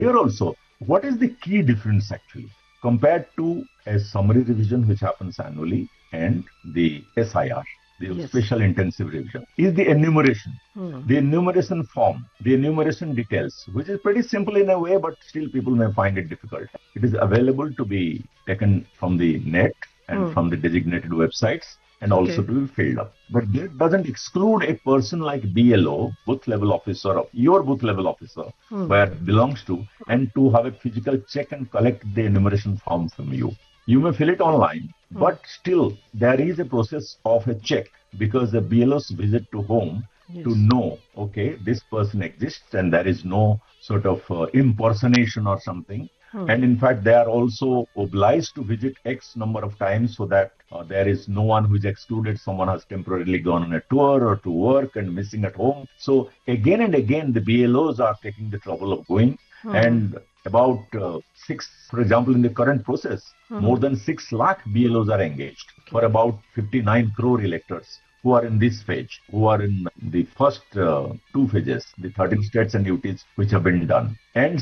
Here also, what is the key difference actually compared to a summary revision which happens annually and the SIR, the Yes. special intensive revision, is the enumeration. The enumeration form, the enumeration details, which is pretty simple in a way, but still people may find it difficult. It is available to be taken from the net and from the designated websites and also Okay. to be filled up. But that doesn't exclude a person like BLO, booth level officer, of your booth level officer, where it belongs to, and to have a physical check and collect the enumeration form from you. You may fill it online, but still there is a process of a check because the BLOs visit to home Yes. to know, okay, this person exists and there is no sort of impersonation or something. And in fact, they are also obliged to visit X number of times so that there is no one who is excluded. Someone has temporarily gone on a tour or to work and missing at home. So again and again, the BLOs are taking the trouble of going. And about for example, in the current process, more than 6 lakh BLOs are engaged for about 59 crore electors who are in this phase, who are in the first 2 phases, the 13 states and UTs which have been done. And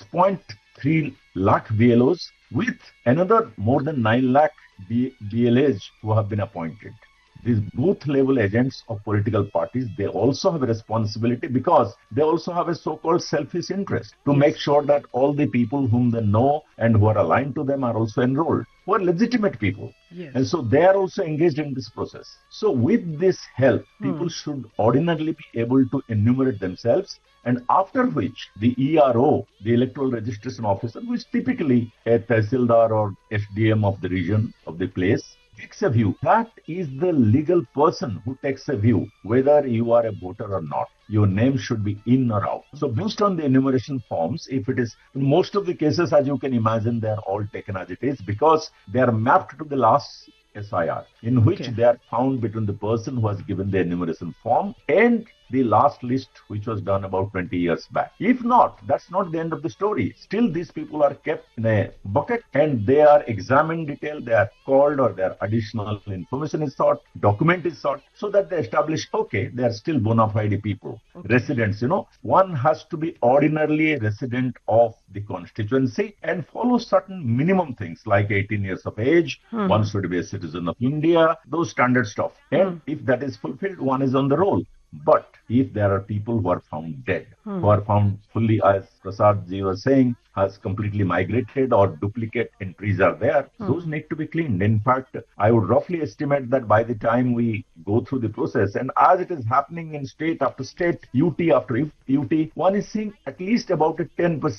6.3 lakh BLOs with another more than 9 lakh BLAs who have been appointed. These booth level agents of political parties, they also have a responsibility because they also have a so-called selfish interest to make sure that all the people whom they know and who are aligned to them are also enrolled, who are legitimate people. Yes. And so they are also engaged in this process. So with this help, people should ordinarily be able to enumerate themselves, and after which the ERO, the electoral registration officer, who is typically a Tehsildar or SDM of the region of the place, takes a view. That is the legal person who takes a view whether you are a voter or not. Your name should be in or out. So based on the enumeration forms, if it is, in most of the cases, as you can imagine, they are all taken as it is because they are mapped to the last SIR, in which they are found between the person who has given the enumeration form and the last list, which was done about 20 years back. If not, that's not the end of the story. Still, these people are kept in a bucket and they are examined in detail, they are called, or their additional information is sought, document is sought, so that they establish, okay, they are still bona fide people, residents. One has to be ordinarily a resident of the constituency and follow certain minimum things like 18 years of age, one should be a citizen of India, those standard stuff. And if that is fulfilled, one is on the roll. But if there are people who are found dead, who are found fully, as Prasad ji was saying, has completely migrated or duplicate entries are there, those need to be cleaned. In fact, I would roughly estimate that by the time we go through the process, and as it is happening in state after state, UT after UT, one is seeing at least about a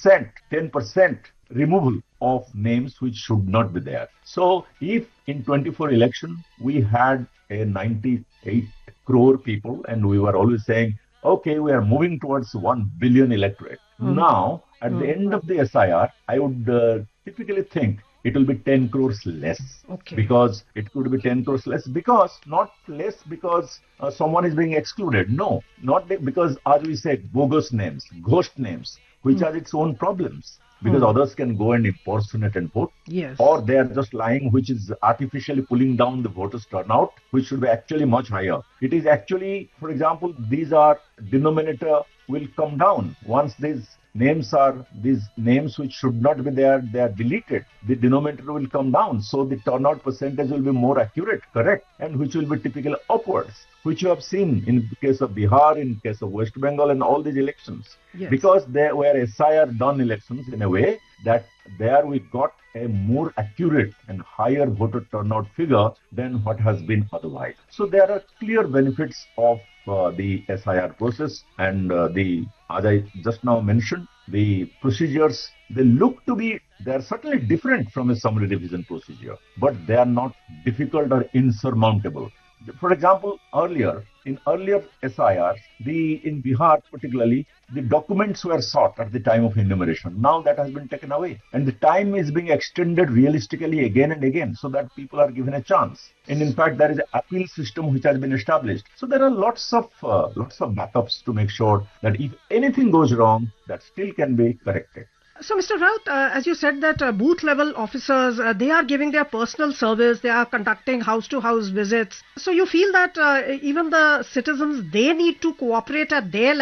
10% removal of names which should not be there. So if in 24 election we had a 98 crore people and we were always saying, okay, we are moving towards 1 billion electorate. Now, at the end of the SIR, I would typically think it will be 10 crores less. Because it could be 10 crores less because, not less because someone is being excluded. No, not because, as we said, bogus names, ghost names, which has its own problems. Because others can go and impersonate and vote. Yes. Or they are just lying, which is artificially pulling down the voters' turnout, which should be actually much higher. It is actually, for example, these are denominator will come down. Once these names which should not be there, they are deleted. The denominator will come down. So the turnout percentage will be more accurate, correct, and which will be typically upwards, which you have seen in the case of Bihar, in case of West Bengal and all these elections. Yes. Because they were SIR done elections in a way that there we got a more accurate and higher voter turnout figure than what has been otherwise. So there are clear benefits of the SIR process, and as I just now mentioned, the procedures, they are certainly different from a summary revision procedure, but they are not difficult or insurmountable. For example, in earlier SIRs, in Bihar particularly, the documents were sought at the time of enumeration. Now that has been taken away, and the time is being extended realistically again and again, so that people are given a chance. And in fact, there is an appeal system which has been established. So there are lots of backups to make sure that if anything goes wrong, that still can be corrected. So, Mr. Raut, as you said that booth level officers, they are giving their personal service, they are conducting house-to-house visits. So you feel that even the citizens, they need to cooperate at their level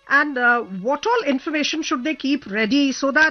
And what all information should they keep ready so that